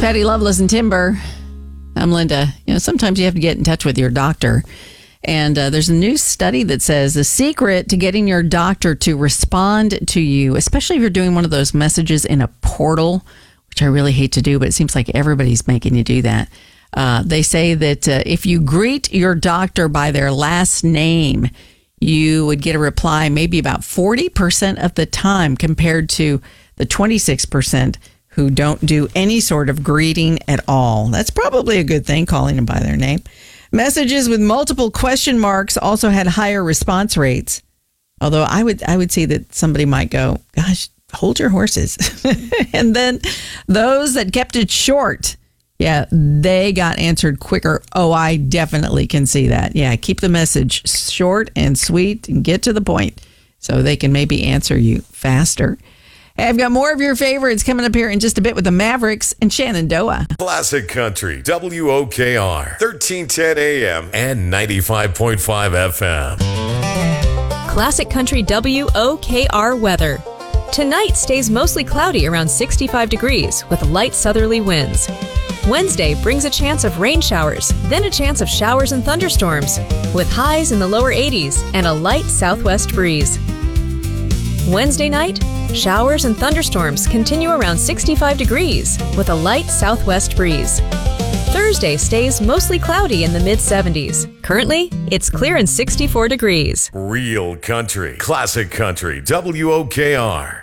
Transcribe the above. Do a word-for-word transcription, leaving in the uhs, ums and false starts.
Patty Loveless and Timber. I'm Linda. You know, sometimes you have to get in touch with your doctor. And uh, there's a new study that says the secret to getting your doctor to respond to you, especially if you're doing one of those messages in a portal, which I really hate to do, but it seems like everybody's making you do that. Uh, they say that uh, if you greet your doctor by their last name, you would get a reply maybe about forty percent of the time compared to the twenty-six percent who don't do any sort of greeting at all. That's probably a good thing, calling them by their name. Messages with multiple question marks also had higher response rates. Although I would I would say that somebody might go, gosh, hold your horses. And then those that kept it short, yeah, they got answered quicker. Oh, I definitely can see that. Yeah, keep the message short and sweet and get to the point so they can maybe answer you faster. Hey, I've got more of your favorites coming up here in just a bit with the Mavericks and Shenandoah. Classic Country, W O K R, thirteen ten A M and ninety-five point five F M. Classic Country W O K R weather. Tonight stays mostly cloudy around sixty-five degrees with light southerly winds. Wednesday brings a chance of rain showers, then a chance of showers and thunderstorms, with highs in the lower eighties and a light southwest breeze. Wednesday night, showers and thunderstorms continue around sixty-five degrees with a light southwest breeze. Thursday stays mostly cloudy in the mid seventies. Currently, it's clear and sixty-four degrees. Real country, classic country, W O K R.